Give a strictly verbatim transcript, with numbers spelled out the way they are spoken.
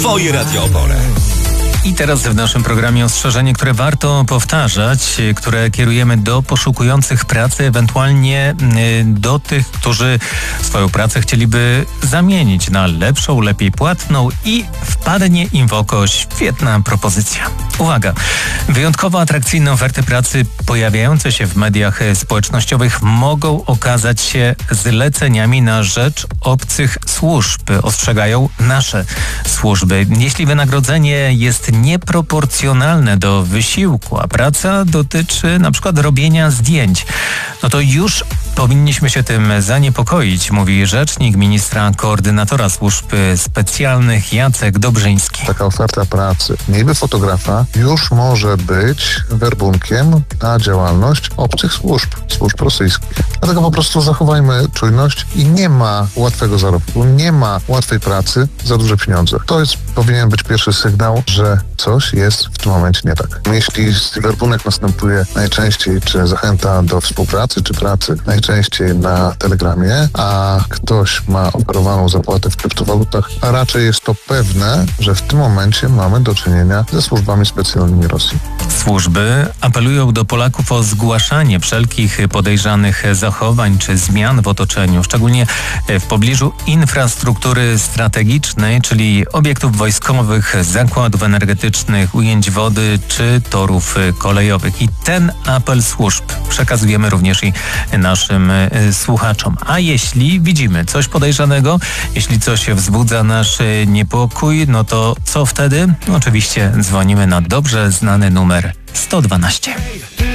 Twoje Radio Opole. I teraz w naszym programie ostrzeżenie, które warto powtarzać, które kierujemy do poszukujących pracy, ewentualnie do tych, którzy swoją pracę chcieliby zamienić na lepszą, lepiej płatną i wpadnie im w oko świetna propozycja. Uwaga! Wyjątkowo atrakcyjne oferty pracy pojawiające się w mediach społecznościowych mogą okazać się zleceniami na rzecz obcych służb, ostrzegają nasze służby. Jeśli wynagrodzenie jest nieproporcjonalne do wysiłku, a praca dotyczy na przykład robienia zdjęć, no to już powinniśmy się tym zaniepokoić, mówi rzecznik ministra koordynatora służb specjalnych Jacek Dobrzyński. Taka oferta pracy, niby fotografa, już może być werbunkiem na działalność obcych służb, służb rosyjskich. Dlatego po prostu zachowajmy czujność i nie ma łatwego zarobku, nie ma łatwej pracy za duże pieniądze. To jest, powinien być pierwszy sygnał, że coś jest w tym momencie nie tak. Jeśli werbunek następuje najczęściej, czy zachęta do współpracy, czy pracy, najczęściej na Telegramie, a ktoś ma oferowaną zapłatę w kryptowalutach, a raczej jest to pewne, że w tym momencie mamy do czynienia ze służbami specjalnymi Rosji. Służby apelują do Polaków o zgłaszanie wszelkich podejrzanych zachowań czy zmian w otoczeniu, szczególnie w pobliżu infrastruktury strategicznej, czyli obiektów wojskowych, zakładów energetycznych, ujęć wody czy torów kolejowych. I ten apel służb przekazujemy również i naszym słuchaczom. A jeśli widzimy coś podejrzanego, jeśli coś wzbudza nasz niepokój, no to co wtedy? Oczywiście dzwonimy na dobrze znany numer sto dwanaście.